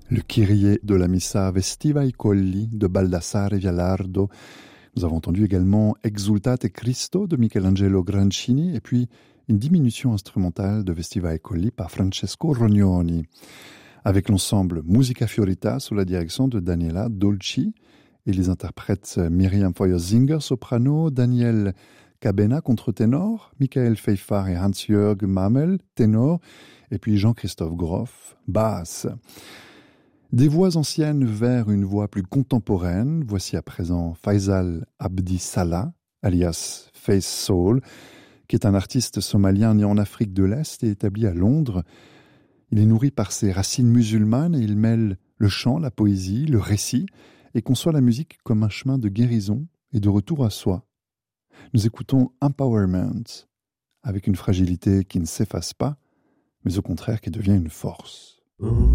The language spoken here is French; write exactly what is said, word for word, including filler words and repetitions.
Le Kyrie de la Missa Vestiva i Colli de Baldassare Vialardo. Nous avons entendu également Exultate Cristo de Michelangelo Grancini et puis une diminution instrumentale de Vestiva i Colli par Francesco Rognoni. Avec l'ensemble Musica Fiorita sous la direction de Daniela Dolci et les interprètes Myriam Feuersinger, soprano, Daniel Cabena, contre-ténor, Michael Feifar et Hans-Jörg Mamel, ténor, et puis Jean-Christophe Groff, basse. Des voix anciennes vers une voix plus contemporaine. Voici à présent Faisal Abdi Salah, alias Face Soul, qui est un artiste somalien né en Afrique de l'Est et établi à Londres. Il est nourri par ses racines musulmanes et il mêle le chant, la poésie, le récit et conçoit la musique comme un chemin de guérison et de retour à soi. Nous écoutons Empowerment avec une fragilité qui ne s'efface pas, mais au contraire qui devient une force. Mmh.